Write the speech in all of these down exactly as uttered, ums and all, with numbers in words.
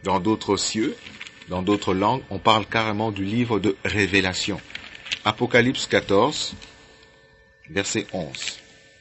Dans d'autres cieux, dans d'autres langues, on parle carrément du livre de Révélation. Apocalypse quatorze, verset onze.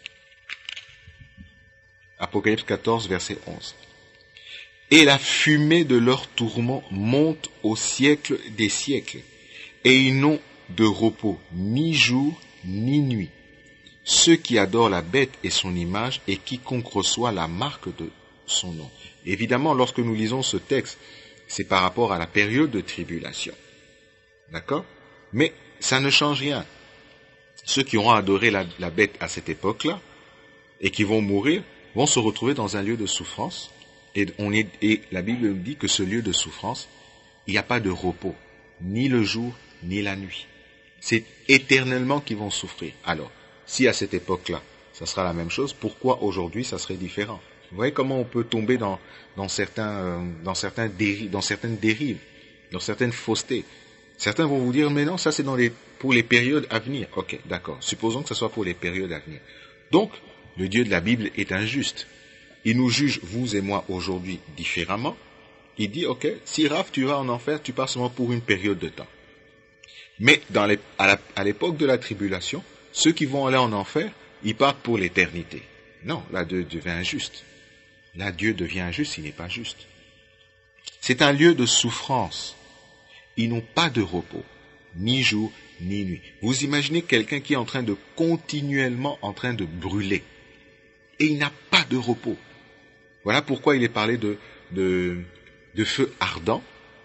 Apocalypse quatorze, verset onze. Et la fumée de leur tourment monte au siècle des siècles, et ils n'ont de repos ni jour ni nuit. Ceux qui adorent la bête et son image, et quiconque reçoit la marque de son nom. Évidemment, lorsque nous lisons ce texte, c'est par rapport à la période de tribulation. D'accord? Mais ça ne change rien. Ceux qui auront adoré la, la bête à cette époque-là, et qui vont mourir, vont se retrouver dans un lieu de souffrance. Et, on est, et la Bible nous dit que ce lieu de souffrance, il n'y a pas de repos, ni le jour, ni la nuit. C'est éternellement qu'ils vont souffrir. Alors, si à cette époque-là, ça sera la même chose, pourquoi aujourd'hui ça serait différent? Vous voyez comment on peut tomber dans, dans, certains, euh, dans, certains déri- dans certaines dérives, dans certaines faussetés. Certains vont vous dire, mais non, ça c'est dans les, pour les périodes à venir. Ok, d'accord. Supposons que ce soit pour les périodes à venir. Donc, le Dieu de la Bible est injuste. Il nous juge, vous et moi, aujourd'hui, différemment. Il dit, ok, si Raph, tu vas en enfer, tu pars seulement pour une période de temps. Mais dans les, à, la, à l'époque de la tribulation, ceux qui vont aller en enfer, ils partent pour l'éternité. Non, là, Dieu devient injuste. Là, Dieu devient injuste, il n'est pas juste. C'est un lieu de souffrance. Ils n'ont pas de repos, ni jour, ni nuit. Vous imaginez quelqu'un qui est en train de continuellement en train de brûler. Et il n'a pas de repos. Voilà pourquoi il est parlé de, de, de feu ardent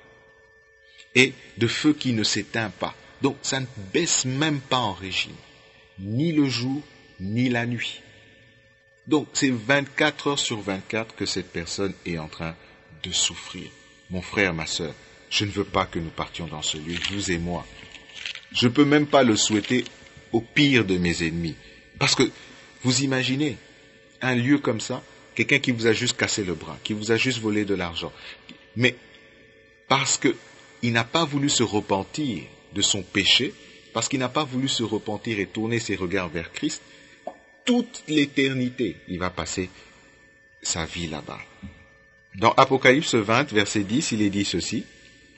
et de feu qui ne s'éteint pas. Donc ça ne baisse même pas en régime, ni le jour, ni la nuit. Donc c'est vingt-quatre heures sur vingt-quatre que cette personne est en train de souffrir. Mon frère, ma sœur, je ne veux pas que nous partions dans ce lieu, vous et moi. Je ne peux même pas le souhaiter au pire de mes ennemis. Parce que, vous imaginez, un lieu comme ça, quelqu'un qui vous a juste cassé le bras, qui vous a juste volé de l'argent, mais parce qu'il n'a pas voulu se repentir de son péché, parce qu'il n'a pas voulu se repentir et tourner ses regards vers Christ, toute l'éternité, il va passer sa vie là-bas. Dans Apocalypse vingt, verset dix, il est dit ceci.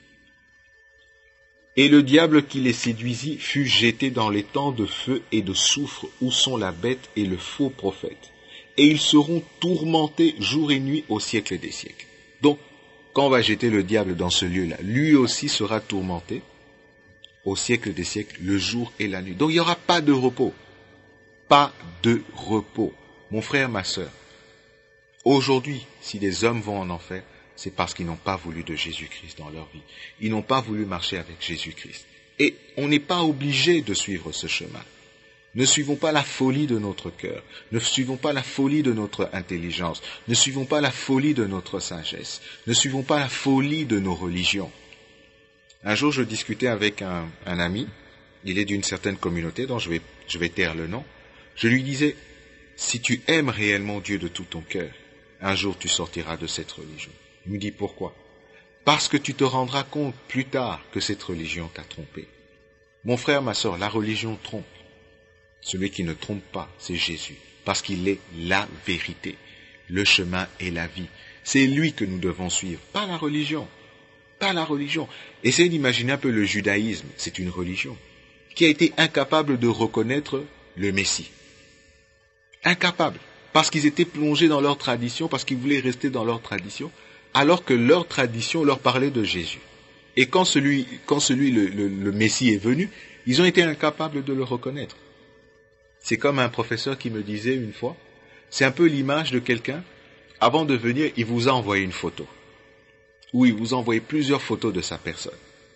Et le diable qui les séduisit fut jeté dans les temps de feu et de soufre où sont la bête et le faux prophète. Et ils seront tourmentés jour et nuit au siècle des siècles. Donc, quand on va jeter le diable dans ce lieu-là, lui aussi sera tourmenté au siècle des siècles, le jour et la nuit. Donc, il n'y aura pas de repos. Pas de repos. Mon frère, ma sœur, aujourd'hui, si des hommes vont en enfer, c'est parce qu'ils n'ont pas voulu de Jésus-Christ dans leur vie. Ils n'ont pas voulu marcher avec Jésus-Christ. Et on n'est pas obligé de suivre ce chemin. Ne suivons pas la folie de notre cœur. Ne suivons pas la folie de notre intelligence. Ne suivons pas la folie de notre sagesse. Ne suivons pas la folie de nos religions. Un jour, je discutais avec un, un ami. Il est d'une certaine communauté, dont je vais, je vais taire le nom. Je lui disais, si tu aimes réellement Dieu de tout ton cœur, un jour tu sortiras de cette religion. Il me dit pourquoi? Parce que tu te rendras compte plus tard que cette religion t'a trompé. Mon frère, ma sœur, la religion trompe. Celui qui ne trompe pas, c'est Jésus, parce qu'il est la vérité, le chemin et la vie. C'est lui que nous devons suivre, pas la religion, pas la religion. Essayez d'imaginer un peu le judaïsme, c'est une religion, qui a été incapable de reconnaître le Messie. Incapable, parce qu'ils étaient plongés dans leur tradition, parce qu'ils voulaient rester dans leur tradition, alors que leur tradition leur parlait de Jésus. Et quand celui, quand celui le, le, le Messie est venu, ils ont été incapables de le reconnaître. C'est comme un professeur qui me disait une fois, c'est un peu l'image de quelqu'un, avant de venir, il vous a envoyé une photo. Ou il vous a envoyé plusieurs photos de sa personne.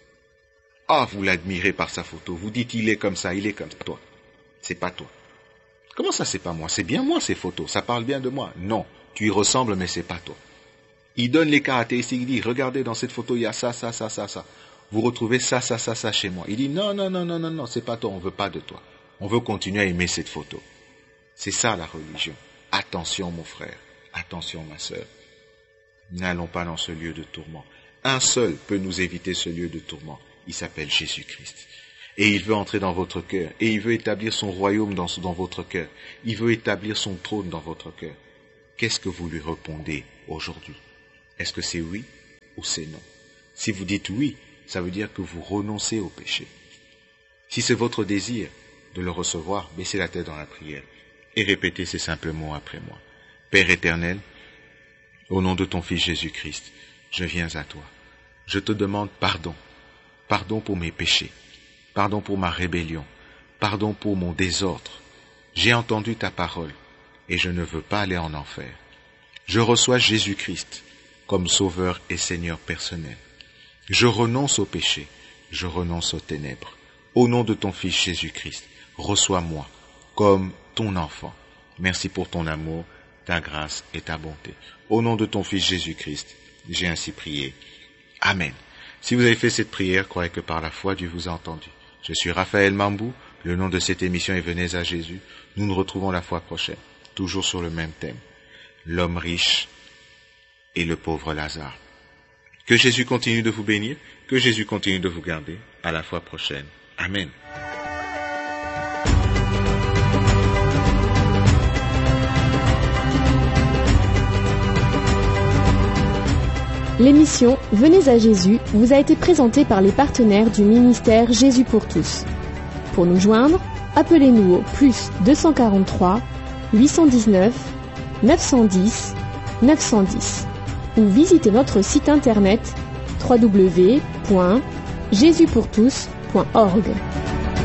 Ah, vous l'admirez par sa photo, vous dites il est comme ça, il est comme toi. C'est pas toi. Comment ça c'est pas moi? C'est bien moi ces photos, ça parle bien de moi. Non, tu y ressembles mais c'est pas toi. Il donne les caractéristiques, il dit, regardez dans cette photo, il y a ça, ça, ça, ça, ça. Vous retrouvez ça, ça, ça, ça chez moi. Il dit, non, non, non, non, non, non, c'est pas toi, on veut pas de toi. On veut continuer à aimer cette photo. C'est ça la religion. Attention mon frère, attention ma sœur. N'allons pas dans ce lieu de tourment. Un seul peut nous éviter ce lieu de tourment. Il s'appelle Jésus-Christ. Et il veut entrer dans votre cœur. Et il veut établir son royaume dans, dans votre cœur. Il veut établir son trône dans votre cœur. Qu'est-ce que vous lui répondez aujourd'hui? Est-ce que c'est oui ou c'est non. Si vous dites oui, ça veut dire que vous renoncez au péché. Si c'est votre désir de le recevoir, baissez la tête dans la prière et répétez ces simples mots après moi. Père éternel, au nom de ton Fils Jésus-Christ, je viens à toi. Je te demande pardon. Pardon pour mes péchés. Pardon pour ma rébellion. Pardon pour mon désordre. J'ai entendu ta parole et je ne veux pas aller en enfer. Je reçois Jésus-Christ comme Sauveur et Seigneur personnel. Je renonce au péché. Je renonce aux ténèbres. Au nom de ton Fils Jésus-Christ, reçois-moi comme ton enfant. Merci pour ton amour, ta grâce et ta bonté. Au nom de ton Fils Jésus-Christ, j'ai ainsi prié. Amen. Si vous avez fait cette prière, croyez que par la foi, Dieu vous a entendu. Je suis Raphaël Mambou. Le nom de cette émission est Venez à Jésus. Nous nous retrouvons la fois prochaine, toujours sur le même thème. L'homme riche et le pauvre Lazare. Que Jésus continue de vous bénir, que Jésus continue de vous garder. À la fois prochaine. Amen. L'émission Venez à Jésus vous a été présentée par les partenaires du ministère Jésus pour tous. Pour nous joindre, appelez-nous au plus deux cent quarante-trois, huit cent dix-neuf, neuf cent dix, neuf cent dix ou visitez notre site internet w w w point jésus pour tous point org.